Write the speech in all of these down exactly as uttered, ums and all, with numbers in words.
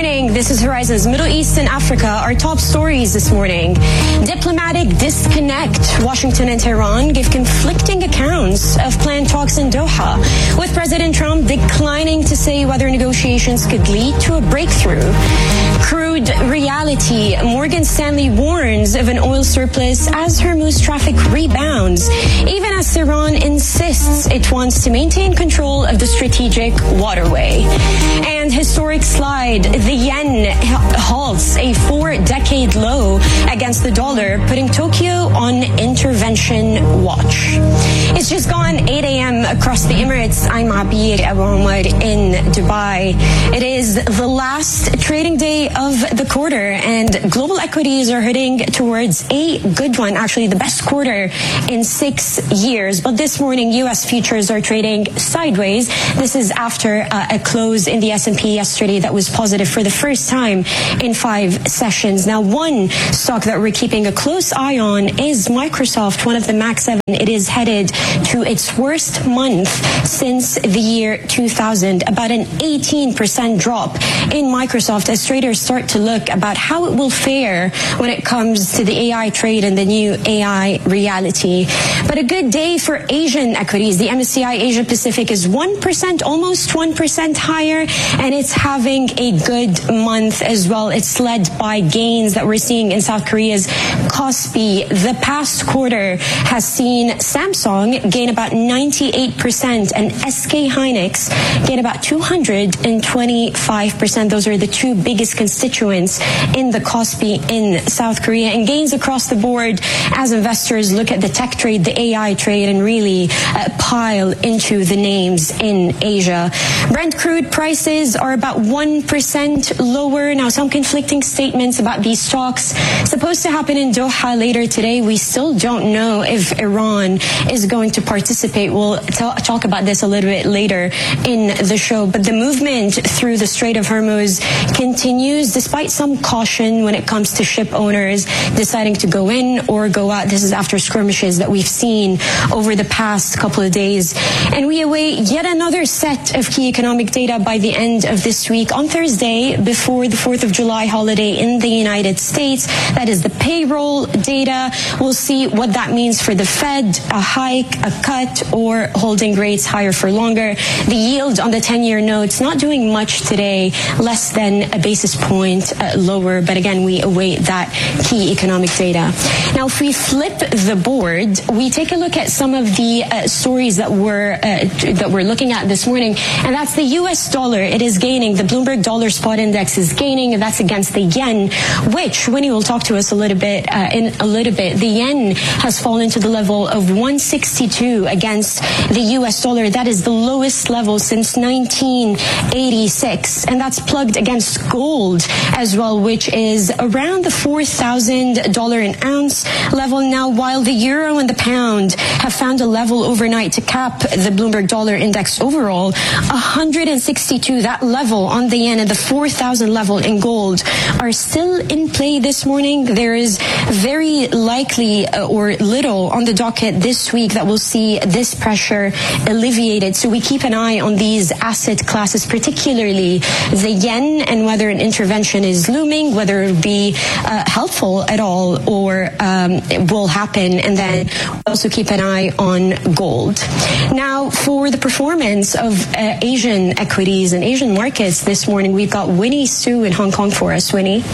morning. This is Horizon's Middle East and Africa. Our top stories this morning. Diplomatic disconnect. Washington and Tehran give conflicting accounts of planned talks in Doha, with President Trump declining to say whether negotiations could lead to a breakthrough. Crude reality. Morgan Stanley warns of an oil surplus as Hormuz traffic rebounds, even as Iran insists it wants to maintain control of the strategic waterway. And historic slide. The yen halts a four-decade low against the dollar, putting Tokyo on intervention watch. It's just gone eight a.m. across the Emirates. I'm Abir Abu Omar in Dubai. It is the last trading day of the quarter, and global equities are heading towards a good one, actually the best quarter in six years. But this morning, U S futures are trading sideways. This is after uh, a close in the S and P yesterday that was positive for the first time in five sessions. Now, one stock that we're keeping a close eye on is Microsoft, one of the Mac seven. It is headed to its worst month since the year two thousand, about an eighteen percent drop in Microsoft as traders start to look about how it will fare when it comes to the A I trade and the new A I reality. But a good day for Asian equities. The M S C I Asia Pacific is one percent, almost one percent higher, and it's having a good month as well. It's led by gains that we're seeing in South Korea's Kospi. The past quarter has seen Samsung gain about ninety-eight percent and S K Hynix gain about two hundred twenty-five percent. Those are the two biggest constituents in the Kospi in South Korea, and gains across the board as investors look at the tech trade, the A I trade, and really uh, pile into the names in Asia. Brent crude prices are about one percent lower. Now, some conflicting statements about these talks supposed to happen in Doha later today. We still don't know if Iran is going to participate. We'll t- talk about this a little bit later in the show. But the movement through the Strait of Hormuz continues despite some caution when it comes to ship owners deciding to go in or go out. This is after skirmishes that we've seen over the past couple of days. And we await yet another set of key economic data by the end of this week on Thursday before the fourth of July holiday in the United States. That is the payroll data. We'll see what that means for the Fed, a hike, a cut, or holding rates higher for longer. The yield on the ten-year notes not doing much today, less than a basis point uh, lower. But again, we await that key economic data. Now, if we flip the board, we take a look at some of the uh, stories that we're uh, that we're looking at this morning, and that's the U S dollar. It is gaining. The Bloomberg Dollar Spot Index is gaining, and that's against the yen, which Winnie will talk to us a little bit uh, in a little bit. The yen has fallen to the level of one sixty-two against the U S dollar. That is the lowest level since nineteen eighty-six, and that's plugged against gold as well, which is around the four thousand dollars an ounce level now, while the euro and the pound have found a level overnight to cap the Bloomberg Dollar Index overall, one hundred sixty-two. That level on the yen and the four thousand level in gold are still in play this morning. There is very likely uh, or little on the docket this week that will see this pressure alleviated. So we keep an eye on these asset classes, particularly the yen, and whether an intervention is looming, whether it will be uh, helpful at all or um, it will happen. And then also keep an eye on gold. Now, for the performance of uh, Asian equities and Asian markets this morning, we've got Winnie Su in Hong Kong for us. Winnie.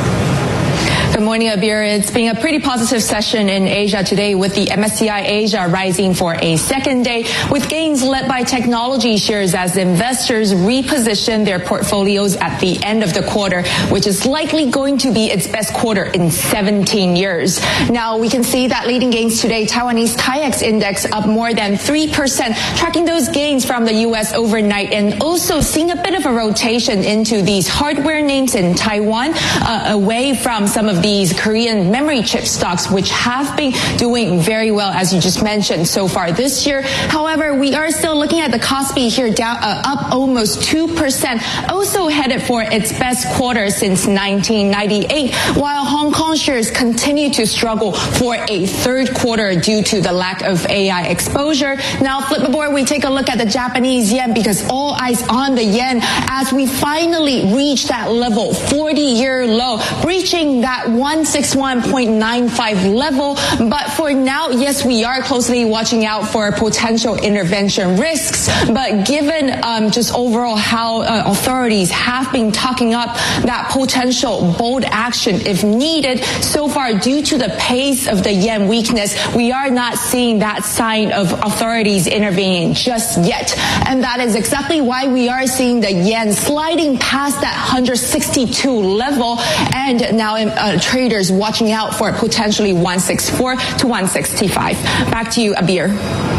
Good morning, Abir. It's been a pretty positive session in Asia today, with the M S C I Asia rising for a second day, with gains led by technology shares as investors reposition their portfolios at the end of the quarter, which is likely going to be its best quarter in seventeen years. Now, we can see that leading gains today, Taiwanese TAIEX index up more than three percent, tracking those gains from the U S overnight, and also seeing a bit of a rotation into these hardware names in Taiwan, uh, away from some of of these Korean memory chip stocks, which have been doing very well, as you just mentioned, so far this year. However, we are still looking at the Kospi here down, uh, up almost two percent, also headed for its best quarter since nineteen ninety-eight, while Hong Kong shares continue to struggle for a third quarter due to the lack of A I exposure. Now, flip the board, we take a look at the Japanese yen, because all eyes on the yen as we finally reach that level, forty-year low, breaching that one sixty-one point nine five level. But for now, yes, we are closely watching out for potential intervention risks. But given um, just overall how uh, authorities have been talking up that potential bold action if needed, so far due to the pace of the yen weakness, we are not seeing that sign of authorities intervening just yet. And that is exactly why we are seeing the yen sliding past that one sixty-two level, and now uh, traders watching out for potentially one sixty-four to one sixty-five. Back to you, Abir.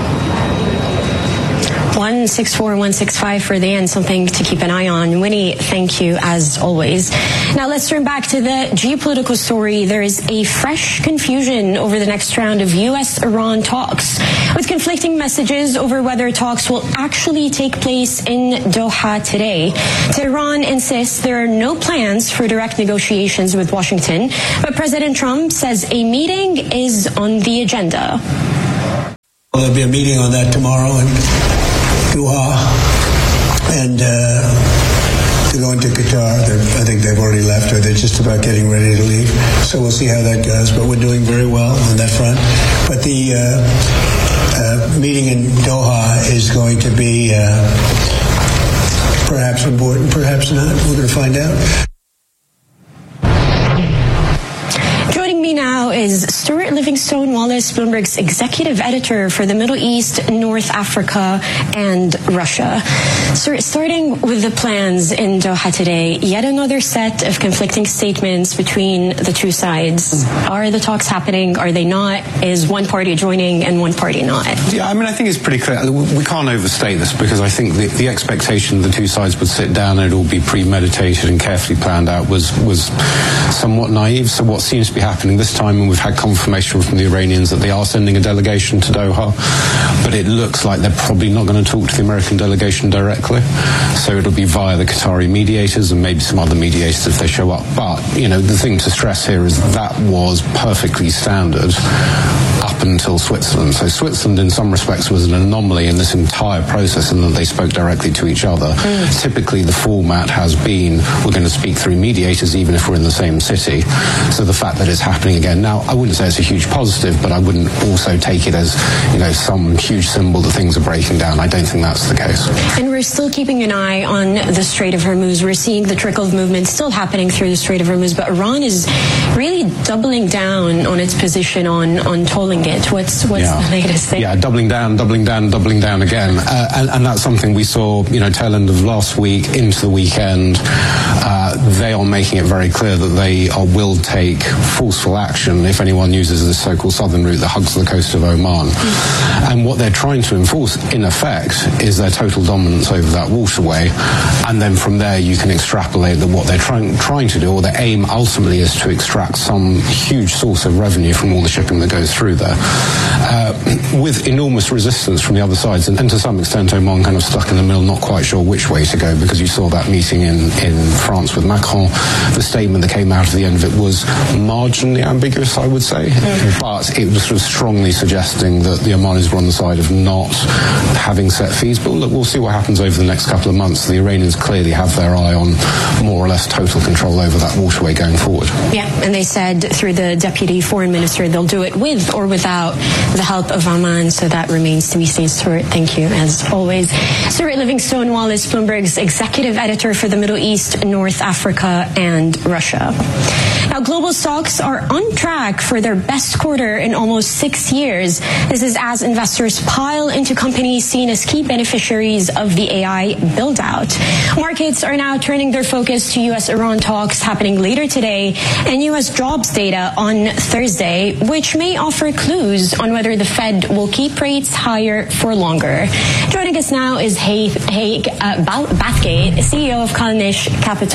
one sixty-four, one sixty-five for the end, something to keep an eye on. Winnie, thank you as always. Now let's turn back to the geopolitical story. There is a fresh confusion over the next round of U S Iran talks, with conflicting messages over whether talks will actually take place in Doha today. Tehran insists there are no plans for direct negotiations with Washington, but President Trump says a meeting is on the agenda. Well, there'll be a meeting on that tomorrow in Doha, and uh, to go into Qatar. They're, I think they've already left, or they're just about getting ready to leave. So we'll see how that goes. But we're doing very well on that front. But the uh, uh, meeting in Doha is going to be uh, perhaps important, perhaps not. We're going to find out. Joining me now is Stuart Livingstone Wallace, Bloomberg's executive editor for the Middle East, North Africa, and Russia. Stuart, starting with the plans in Doha today, yet another set of conflicting statements between the two sides. Are the talks happening? Are they not? Is one party joining and one party not? Yeah, I mean, I think it's pretty clear. We can't overstate this, because I think the, the expectation the two sides would sit down and it all be premeditated and carefully planned out was, was somewhat naive. So what seems to be happening this time, and we've had confirmation from the Iranians that they are sending a delegation to Doha, but it looks like they're probably not going to talk to the American delegation directly. So it'll be via the Qatari mediators and maybe some other mediators if they show up. But, you know, the thing to stress here is that was perfectly standard up until Switzerland. So Switzerland, in some respects, was an anomaly in this entire process in that they spoke directly to each other. Mm. Typically, the format has been, we're going to speak through mediators even if we're in the same city. So the fact that it's happening again now, I wouldn't say it's a huge positive, but I wouldn't also take it as, you know, some huge symbol that things are breaking down. I don't think that's the case. And we're still keeping an eye on the Strait of Hormuz. We're seeing the trickle of movement still happening through the Strait of Hormuz, but Iran is really doubling down on its position on, on tolling it. What's what's yeah. the latest thing? Yeah, doubling down, doubling down, doubling down again. Uh, and, and that's something we saw, you know, tail end of last week into the weekend. Uh, they are making it very clear that they are, will take forceful action if anyone uses this so-called southern route that hugs the coast of Oman. Mm. And what they're trying to enforce, in effect, is their total dominance over that waterway. And then from there, you can extrapolate that what they're trying trying to do, or their aim ultimately, is to extract some huge source of revenue from all the shipping that goes through there, uh, with enormous resistance from the other sides. And, and to some extent, Oman kind of stuck in the middle, not quite sure which way to go, because you saw that meeting in, in France with Macron. The statement that came out at the end of it was marginally ambiguous, I would say, mm-hmm. but it was sort of strongly suggesting that the Omanis were on the side of not having set fees. But look, we'll see what happens over the next couple of months. The Iranians clearly have their eye on more or less total control over that waterway going forward. Yeah, and they said through the deputy foreign minister they'll do it with or without the help of Oman, so that remains to be seen. Stuart, thank you as always. Stuart Livingstone Wallace, Bloomberg's executive editor for the Middle East, North Africa, and Russia. Now, global stocks are on track for their best quarter in almost six years. This is as investors pile into companies seen as key beneficiaries of the A I build-out. Markets are now turning their focus to U S Iran talks happening later today and U S jobs data on Thursday, which may offer clues on whether the Fed will keep rates higher for longer. Joining us now is Haig, Haig uh, Bathgate, C E O of Callanish Capital.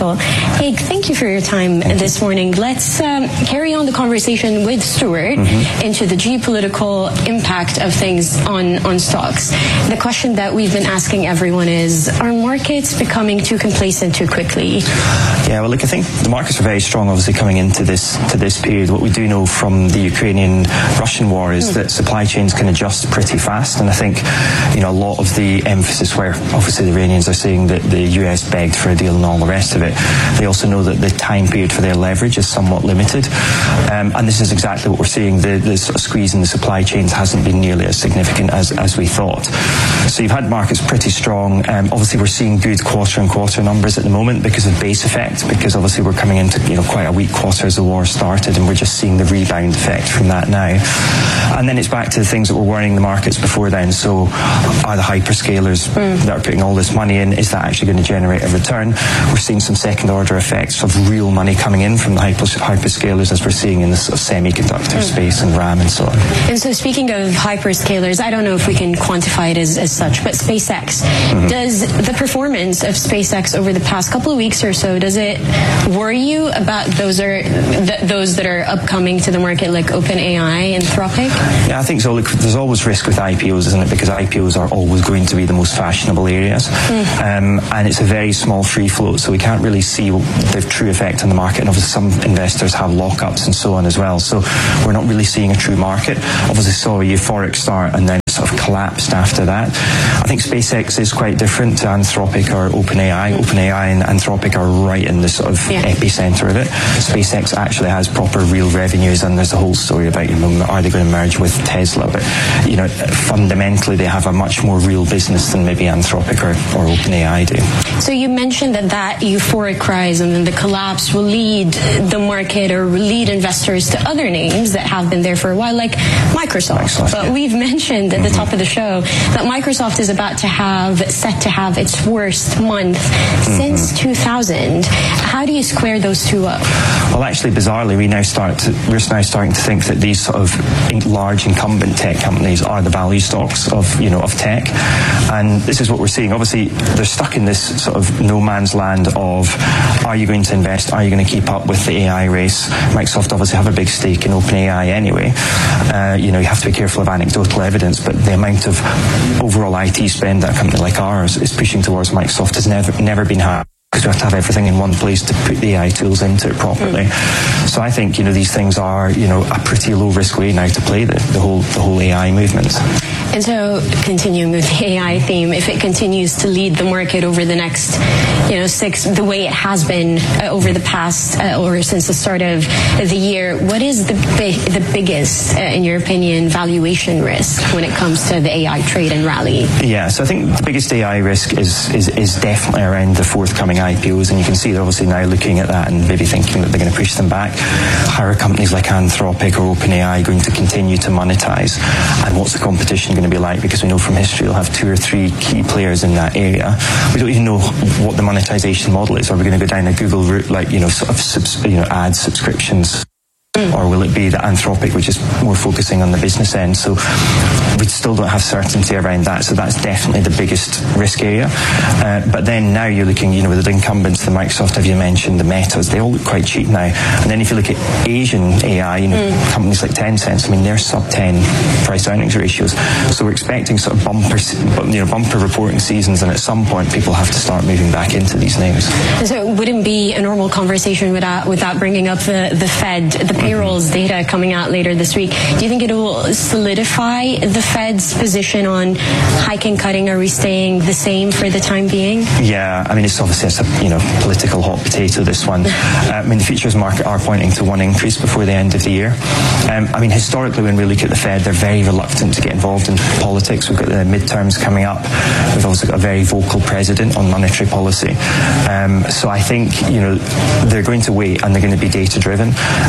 Hey, thank you for your time thank this you. morning. Let's um, carry on the conversation with Stuart mm-hmm. into the geopolitical impact of things on, on stocks. The question that we've been asking everyone is, are markets becoming too complacent too quickly? Yeah, well, look, I think the markets are very strong, obviously, coming into this to this period. What we do know from the Ukrainian-Russian war is mm. that supply chains can adjust pretty fast, and I think, you know, a lot of the emphasis where, obviously, the Iranians are saying that the U S begged for a deal and all the rest of it, they also know that the time period for their leverage is somewhat limited, um, and this is exactly what we're seeing. The, the sort of squeeze in the supply chains hasn't been nearly as significant as, as we thought. So you've had markets pretty strong. Um, obviously, we're seeing good quarter-on-quarter numbers at the moment because of base effect, because obviously we're coming into, you know, quite a weak quarter as the war started, and we're just seeing the rebound effect from that now. And then it's back to the things that were worrying the markets before then. So are the hyperscalers mm. that are putting all this money in, is that actually going to generate a return? We're seeing some second order effects of real money coming in from the hyperscalers, as we're seeing in the sort of semiconductor mm. space and RAM and so on. And so speaking of hyperscalers, I don't know if we can quantify it as, as such, but SpaceX, mm-hmm. does the performance of SpaceX over the past couple of weeks or so, does it worry you about those are th- those that are upcoming to the market, like OpenAI, Anthropic? Yeah, I think so. Look, there's always risk with I P Os, isn't it? Because I P Os are always going to be the most fashionable areas, mm. um, and it's a very small free float, so we can't really see the true effect on the market. And obviously, some investors have lockups and so on as well, so we're not really seeing a true market. Obviously, saw a euphoric start and then sort of collapsed after that. I think SpaceX is quite different to Anthropic or OpenAI. OpenAI and Anthropic are right in the sort of yeah. epicenter of it. SpaceX actually has proper real revenues, and there's a whole story about, you know, are they going to merge with Tesla? But, you know, fundamentally they have a much more real business than maybe Anthropic or, or OpenAI do. So you mentioned that that euphoric rise and then the collapse will lead the market or lead investors to other names that have been there for a while, like Microsoft. Microsoft but yeah. we've mentioned at mm-hmm. the top of the show that Microsoft is about to have, set to have its worst month mm-hmm. since two thousand. How do you square those two up? Well, actually, bizarrely, we now start to, we're now starting to think that these sort of large incumbent tech companies are the value stocks of, you know, of tech. And this is what we're seeing. Obviously, they're stuck in this sort of no man's land of, are you going to invest? Are you going to keep up with the A I race? Microsoft obviously have a big stake in OpenAI anyway. Uh, you know, you have to be careful of anecdotal evidence, but the amount of overall I T spend that a company like ours is pushing towards Microsoft has never never been higher, because we have to have everything in one place to put the A I tools into it properly. Mm. So I think, you know, these things are, you know, a pretty low risk way now to play the, the whole the whole A I movement. And so, continuing with the A I theme, if it continues to lead the market over the next, you know, six, the way it has been uh, over the past, uh, or since the start of the year, what is the big, the biggest, uh, in your opinion, valuation risk when it comes to the A I trade and rally? Yeah, so I think the biggest A I risk is is, is definitely around the forthcoming I P Os, and you can see they're obviously now looking at that and maybe thinking that they're going to push them back. How are companies like Anthropic or OpenAI going to continue to monetize, and what's the competition going to be like? Because we know from history they'll have two or three key players in that area. We don't even know what the monetization model is. Are we going to go down a Google route, like, you know, sort of subs, you know, ad subscriptions? Or will it be the Anthropic, which is more focusing on the business end? So we still don't have certainty around that. So that's definitely the biggest risk area. Uh, but then now you're looking, you know, with the incumbents, the Microsoft, have you mentioned, the Metas, they all look quite cheap now. And then if you look at Asian A I, you know, mm. companies like Tencent, I mean, they're sub ten price earnings ratios. So we're expecting sort of bumper, you know, bumper reporting seasons, and at some point people have to start moving back into these names. So it wouldn't be a normal conversation without without bringing up the, the Fed, the payrolls data coming out later this week. Do you think it will solidify the Fed's position on hiking, cutting? Are we staying the same for the time being? Yeah, I mean, it's obviously it's a, you know, political hot potato, this one. uh, I mean, the futures market are pointing to one increase before the end of the year. Um, I mean, historically, when we look at the Fed, they're very reluctant to get involved in politics. We've got the midterms coming up. We've also got a very vocal president on monetary policy. Um, so I think, you know, they're going to wait, and they're going to be data driven, and they're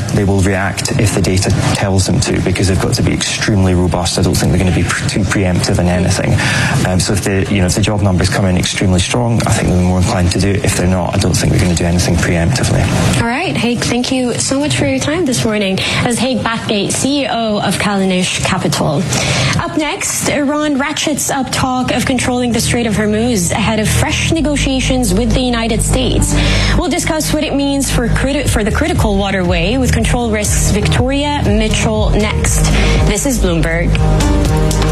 they will react if the data tells them to, because they've got to be extremely robust. I don't think they're going to be pre- too preemptive in anything. Um, so if the you know if the job numbers come in extremely strong, I think they'll be more inclined to do it. If they're not, I don't think they're going to do anything preemptively. All right, Haig, thank you so much for your time this morning. As Haig Bathgate, C E O of Callanish Capital. Up next, Iran ratchets up talk of controlling the Strait of Hormuz ahead of fresh negotiations with the United States. We'll discuss what it means for criti- for the critical waterway with Control Risks Victoria Mitchell next. This is Bloomberg.